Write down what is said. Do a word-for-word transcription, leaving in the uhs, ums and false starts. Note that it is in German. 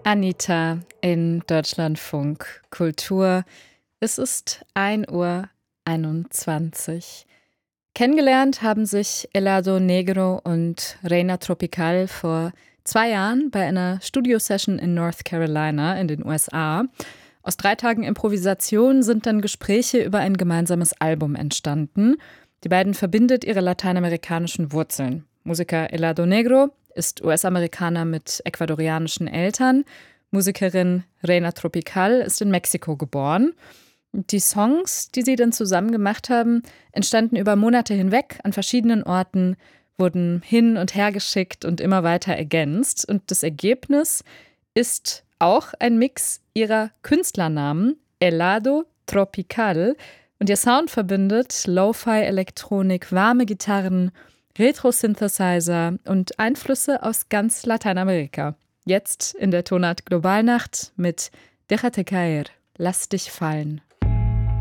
Anita in Deutschlandfunk Kultur. Es ist ein Uhr einundzwanzig. Kennengelernt haben sich Helado Negro und Reina Tropical vor zwei Jahren bei einer Studiosession in North Carolina in den U S A. Aus drei Tagen Improvisation sind dann Gespräche über ein gemeinsames Album entstanden. Die beiden verbindet ihre lateinamerikanischen Wurzeln. Musiker Helado Negro ist U S-Amerikaner mit ecuadorianischen Eltern. Musikerin Reina Tropical ist in Mexiko geboren. Die Songs, die sie dann zusammen gemacht haben, entstanden über Monate hinweg an verschiedenen Orten, wurden hin und her geschickt und immer weiter ergänzt. Und das Ergebnis ist auch ein Mix ihrer Künstlernamen, Helado Tropical. Und ihr Sound verbindet Lo-Fi-Elektronik, warme Gitarren, Retro-Synthesizer und Einflüsse aus ganz Lateinamerika. Jetzt in der Tonart Globalnacht mit Déjate caer, lass dich fallen.